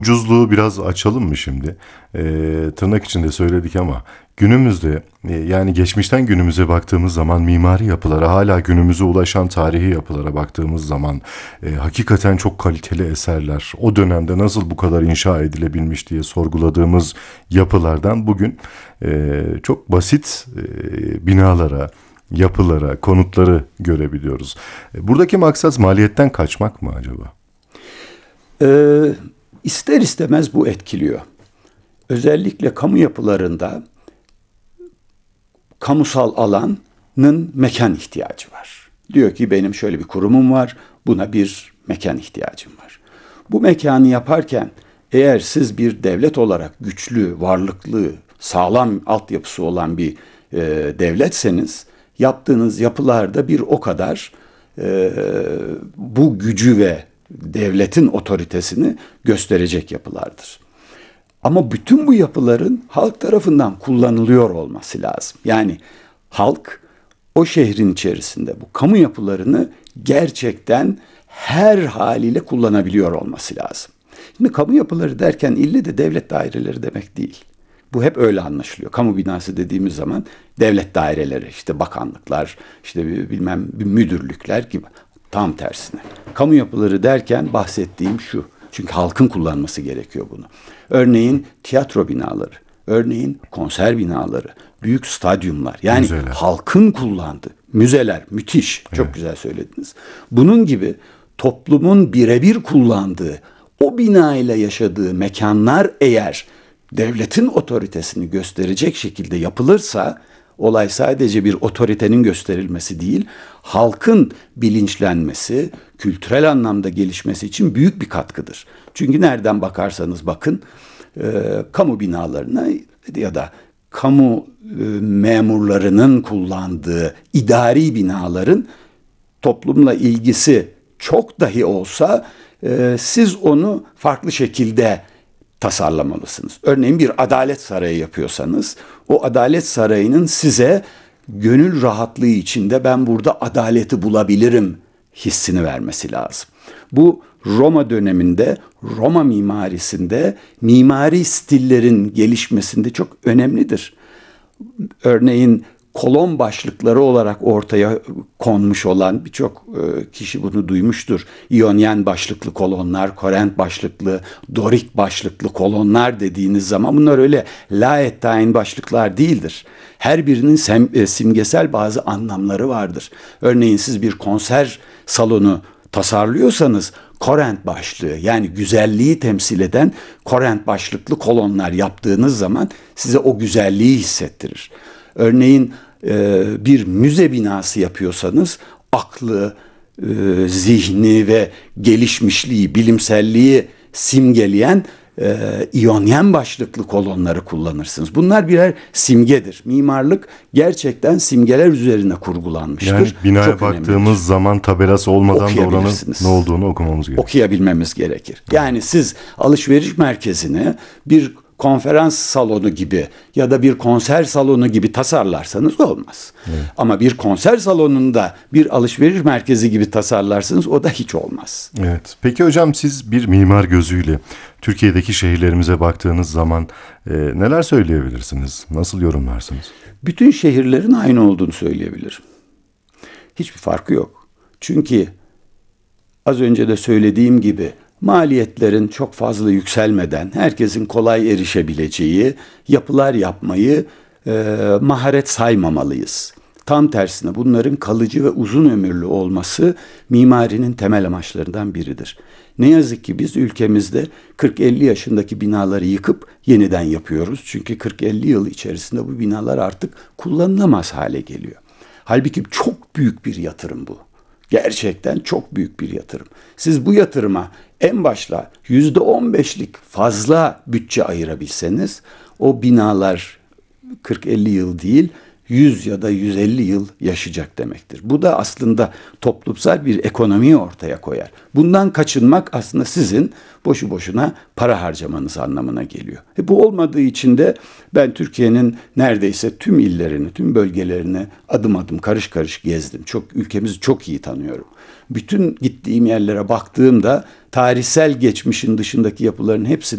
Ucuzluğu biraz açalım mı şimdi? Tırnak içinde söyledik ama günümüzde yani geçmişten günümüze baktığımız zaman mimari yapılara, hala günümüze ulaşan tarihi yapılara baktığımız zaman hakikaten çok kaliteli eserler, o dönemde nasıl bu kadar inşa edilebilmiş diye sorguladığımız yapılardan bugün çok basit binalara, yapılara, konutları görebiliyoruz. Buradaki maksat maliyetten kaçmak mı acaba? Ee, ister istemez bu etkiliyor. Özellikle kamu yapılarında kamusal alanın mekan ihtiyacı var. Diyor ki benim şöyle bir kurumum var, buna bir mekan ihtiyacım var. Bu mekanı yaparken eğer siz bir devlet olarak güçlü, varlıklı, sağlam altyapısı olan bir devletseniz, yaptığınız yapılarda bir o kadar bu gücü ve devletin otoritesini gösterecek yapılardır. Ama bütün bu yapıların halk tarafından kullanılıyor olması lazım. Yani halk o şehrin içerisinde bu kamu yapılarını gerçekten her haliyle kullanabiliyor olması lazım. Şimdi kamu yapıları derken ille de devlet daireleri demek değil. Bu hep öyle anlaşılıyor. Kamu binası dediğimiz zaman devlet daireleri, işte bakanlıklar, işte bilmem müdürlükler gibi. Tam tersine. Kamu yapıları derken bahsettiğim şu. Çünkü halkın kullanması gerekiyor bunu. Örneğin tiyatro binaları, örneğin konser binaları, büyük stadyumlar. Yani müzeler. Halkın kullandığı müzeler, müthiş. Çok evet. Güzel söylediniz. Bunun gibi toplumun birebir kullandığı, o binayla yaşadığı mekanlar eğer devletin otoritesini gösterecek şekilde yapılırsa, olay sadece bir otoritenin gösterilmesi değil, halkın bilinçlenmesi, kültürel anlamda gelişmesi için büyük bir katkıdır. Çünkü nereden bakarsanız bakın, kamu binalarına ya da kamu memurlarının kullandığı idari binaların toplumla ilgisi çok dahi olsa, siz onu farklı şekilde tasarlamalısınız. Örneğin bir adalet sarayı yapıyorsanız, o adalet sarayının size gönül rahatlığı içinde ben burada adaleti bulabilirim hissini vermesi lazım. Bu Roma döneminde, Roma mimarisinde, mimari stillerin gelişmesinde çok önemlidir. Örneğin kolon başlıkları olarak ortaya konmuş olan birçok kişi bunu duymuştur. İyonyen başlıklı kolonlar, Korint başlıklı, Dorik başlıklı kolonlar dediğiniz zaman bunlar öyle laettain başlıklar değildir. Her birinin simgesel bazı anlamları vardır. Örneğin siz bir konser salonu tasarlıyorsanız Korint başlığı, yani güzelliği temsil eden Korint başlıklı kolonlar yaptığınız zaman size o güzelliği hissettirir. Örneğin bir müze binası yapıyorsanız aklı, zihni ve gelişmişliği, bilimselliği simgeleyen İyonyen başlıklı kolonları kullanırsınız. Bunlar birer simgedir. Mimarlık gerçekten simgeler üzerine kurgulanmıştır. Yani binaya çok baktığımız önemlidir. Zaman tabelası olmadan da oranın ne olduğunu okumamız gerekir. Okuyabilmemiz gerekir. Yani siz alışveriş merkezini bir konferans salonu gibi ya da bir konser salonu gibi tasarlarsanız olmaz. Evet. Ama bir konser salonunda bir alışveriş merkezi gibi tasarlarsanız o da hiç olmaz. Evet. Peki hocam, siz bir mimar gözüyle Türkiye'deki şehirlerimize baktığınız zaman neler söyleyebilirsiniz? Nasıl yorumlarsınız? Bütün şehirlerin aynı olduğunu söyleyebilirim. Hiçbir farkı yok. Çünkü az önce de söylediğim gibi maliyetlerin çok fazla yükselmeden herkesin kolay erişebileceği yapılar yapmayı maharet saymamalıyız. Tam tersine bunların kalıcı ve uzun ömürlü olması mimarinin temel amaçlarından biridir. Ne yazık ki biz ülkemizde 40-50 yaşındaki binaları yıkıp yeniden yapıyoruz. Çünkü 40-50 yıl içerisinde bu binalar artık kullanılamaz hale geliyor. Halbuki çok büyük bir yatırım bu. Gerçekten çok büyük bir yatırım. Siz bu yatırıma en başta %15'lik fazla bütçe ayırabilseniz o binalar 40-50 yıl değil 100 ya da 150 yıl yaşayacak demektir. Bu da aslında toplumsal bir ekonomiyi ortaya koyar. Bundan kaçınmak aslında sizin boşu boşuna para harcamanız anlamına geliyor. Bu olmadığı için de ben Türkiye'nin neredeyse tüm illerini, tüm bölgelerini adım adım karış karış gezdim. Ülkemizi çok iyi tanıyorum. Bütün gittiğim yerlere baktığımda tarihsel geçmişin dışındaki yapıların hepsi